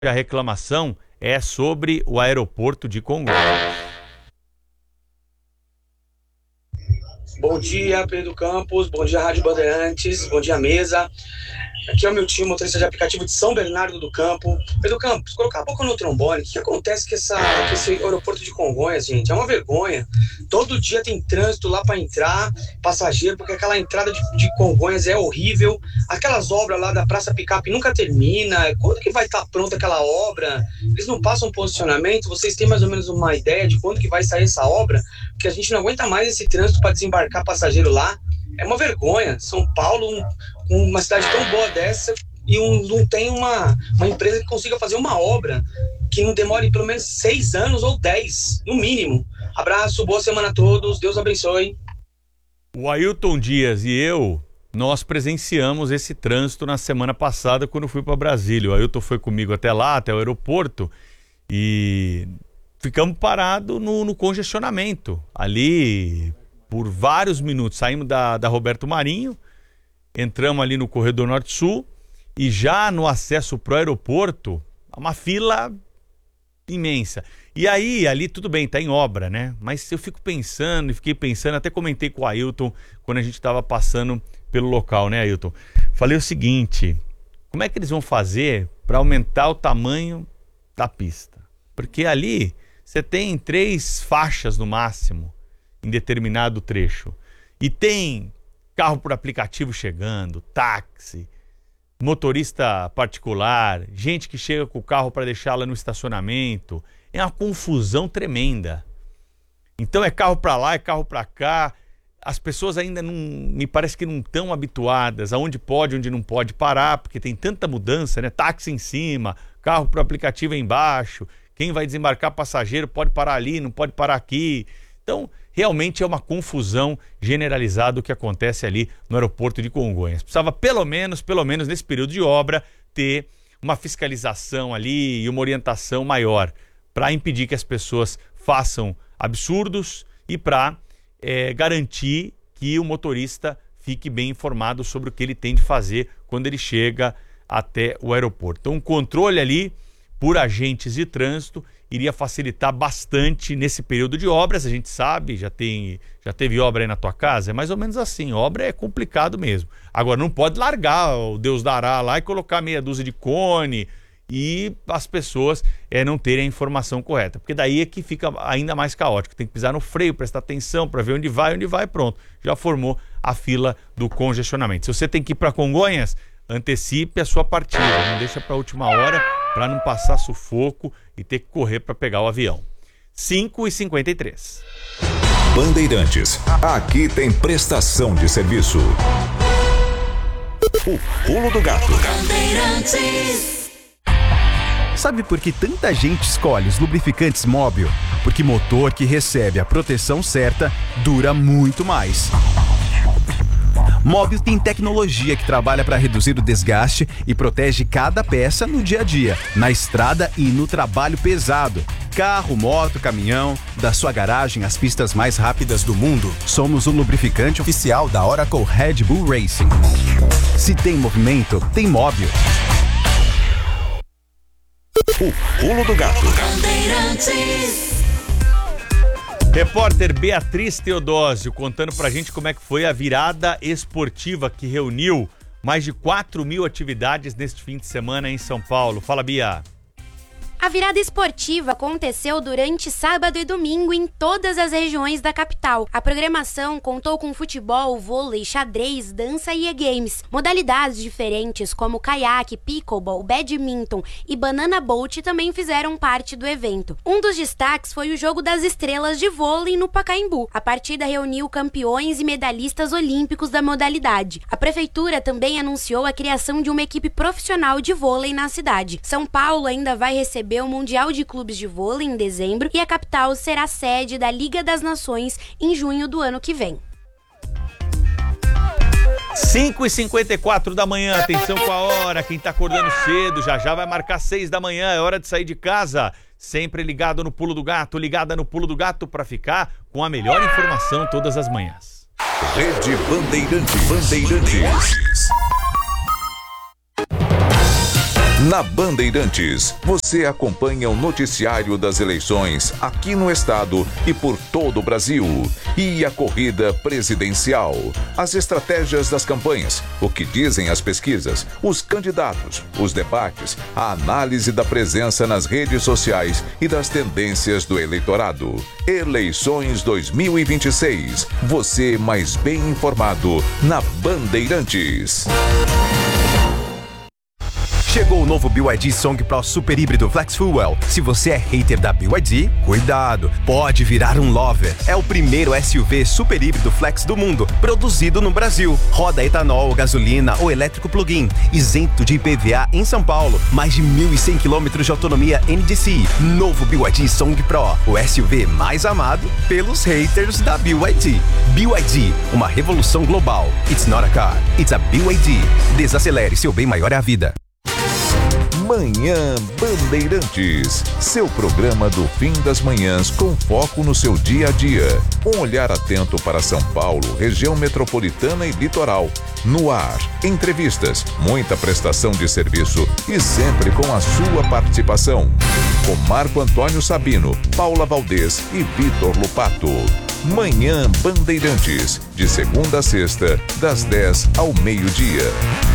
A reclamação é sobre o aeroporto de Congonhas. Bom dia, Pedro Campos. Bom dia, Rádio Bandeirantes. Bom dia, mesa. Aqui é o meu time, motorista de aplicativo de São Bernardo do Campo. Pedro Campos, colocar a boca no trombone. O que acontece com esse aeroporto de Congonhas, gente? É uma vergonha. Todo dia tem trânsito lá para entrar, passageiro, porque aquela entrada de Congonhas é horrível. Aquelas obras lá da Praça Picape nunca termina. Quando que vai estar pronta aquela obra? Eles não passam posicionamento? Vocês têm mais ou menos uma ideia de quando que vai sair essa obra? Porque a gente não aguenta mais esse trânsito para desembarcar passageiro lá. É uma vergonha. São Paulo, uma cidade tão boa dessa, e não tem uma empresa que consiga fazer uma obra que não demore pelo menos 6 anos ou 10, no mínimo. Abraço, boa semana a todos, Deus abençoe. O Ailton Dias e nós presenciamos esse trânsito na semana passada quando fui para Brasília. O Ailton foi comigo até lá, até o aeroporto, e ficamos parados no congestionamento, ali por vários minutos. Saímos da Roberto Marinho, entramos ali no corredor norte-sul e já no acesso pro aeroporto, uma fila imensa. E aí, ali tudo bem, tá em obra, né? Mas eu fiquei pensando, até comentei com o Ailton quando a gente estava passando pelo local, né, Ailton? Falei o seguinte, como é que eles vão fazer para aumentar o tamanho da pista? Porque ali você tem 3 faixas no máximo em determinado trecho. E tem carro por aplicativo chegando, táxi, motorista particular, gente que chega com o carro para deixá-la no estacionamento. É uma confusão tremenda. Então é carro para lá, é carro para cá. As pessoas ainda não, me parece que não estão habituadas aonde pode, onde não pode parar, porque tem tanta mudança, né? Táxi em cima, carro por aplicativo embaixo. Quem vai desembarcar passageiro pode parar ali, não pode parar aqui. Então, realmente é uma confusão generalizada o que acontece ali no aeroporto de Congonhas. Precisava pelo menos nesse período de obra, ter uma fiscalização ali e uma orientação maior para impedir que as pessoas façam absurdos e para garantir que o motorista fique bem informado sobre o que ele tem de fazer quando ele chega até o aeroporto. Então, um controle ali por agentes de trânsito iria facilitar bastante nesse período de obras. A gente sabe, já teve obra aí na tua casa, é mais ou menos assim, obra é complicado mesmo. Agora não pode largar o Deus dará lá e colocar meia dúzia de cone e as pessoas não terem a informação correta, porque daí é que fica ainda mais caótico. Tem que pisar no freio, prestar atenção para ver onde vai, pronto, já formou a fila do congestionamento. Se você tem que ir para Congonhas, antecipe a sua partida, não deixa para a última hora para não passar sufoco e ter que correr para pegar o avião. 5h53. Bandeirantes, aqui tem prestação de serviço. O Pulo do Gato. Sabe por que tanta gente escolhe os lubrificantes Móbil? Porque motor que recebe a proteção certa dura muito mais. Móbil tem tecnologia que trabalha para reduzir o desgaste e protege cada peça no dia a dia, na estrada e no trabalho pesado. Carro, moto, caminhão, da sua garagem às pistas mais rápidas do mundo, somos o lubrificante oficial da Oracle Red Bull Racing. Se tem movimento, tem Móbil. O Pulo do Gato. Repórter Beatriz Teodósio contando pra gente como é que foi a virada esportiva que reuniu mais de 4.000 atividades neste fim de semana em São Paulo. Fala, Bia. A virada esportiva aconteceu durante sábado e domingo em todas as regiões da capital. A programação contou com futebol, vôlei, xadrez, dança e e-games. Modalidades diferentes como caiaque, pickleball, badminton e banana boat também fizeram parte do evento. Um dos destaques foi o Jogo das Estrelas de vôlei no Pacaembu. A partida reuniu campeões e medalhistas olímpicos da modalidade. A prefeitura também anunciou a criação de uma equipe profissional de vôlei na cidade. São Paulo ainda vai receber o Mundial de Clubes de Vôlei em dezembro e a capital será sede da Liga das Nações em junho do ano que vem. 5h54 da manhã, atenção com a hora, quem tá acordando cedo, já vai marcar 6 da manhã, é hora de sair de casa. Sempre ligado no Pulo do Gato, ligada no Pulo do Gato para ficar com a melhor informação todas as manhãs. Rede Bandeirantes. Na Bandeirantes, você acompanha o noticiário das eleições aqui no estado e por todo o Brasil. E a corrida presidencial, as estratégias das campanhas, o que dizem as pesquisas, os candidatos, os debates, a análise da presença nas redes sociais e das tendências do eleitorado. Eleições 2026. Você mais bem informado na Bandeirantes. Chegou o novo BYD Song Pro Super Híbrido Flex Fuel. Se você é hater da BYD, cuidado, pode virar um lover. É o primeiro SUV super híbrido flex do mundo, produzido no Brasil. Roda etanol, gasolina ou elétrico plug-in, isento de IPVA em São Paulo. Mais de 1.100 km de autonomia NDC. Novo BYD Song Pro, o SUV mais amado pelos haters da BYD. BYD, uma revolução global. It's not a car, it's a BYD. Desacelere, seu bem maior é a vida. Manhã Bandeirantes, seu programa do fim das manhãs com foco no seu dia a dia. Um olhar atento para São Paulo, região metropolitana e litoral. No ar, entrevistas, muita prestação de serviço e sempre com a sua participação. Com Marco Antônio Sabino, Paula Valdez e Vitor Lupato. Manhã Bandeirantes, de segunda a sexta, das 10 ao meio-dia.